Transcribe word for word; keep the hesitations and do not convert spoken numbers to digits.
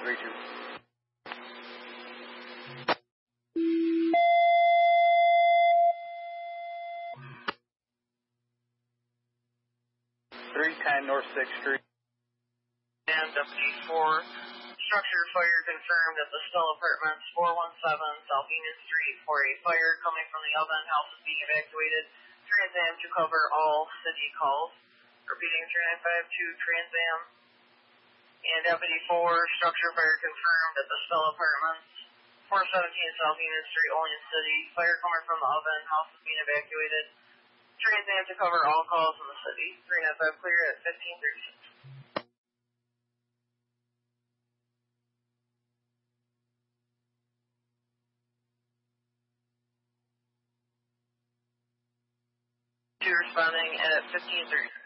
three two. three ten North sixth Street. And Deputy four, structure fire confirmed at the Stella Apartments, four one seven South Union Street for a fire coming from the oven. House is being evacuated. Trans Am to cover all city calls. Repeating three nine five two Trans Am. And Deputy four, structure fire confirmed at the Stella Apartments, four seventeen South Union Street, Olean City. Fire coming from the oven. House is being evacuated. Trans Am to cover all calls in the city. three nine five clear at fifteen thirty-six. Two responding at fifteen thirty-six.